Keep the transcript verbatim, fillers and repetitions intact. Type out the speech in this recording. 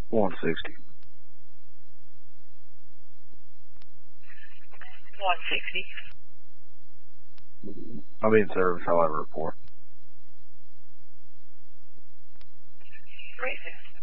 one sixty. one sixty. I'll be in service, however, report. Great.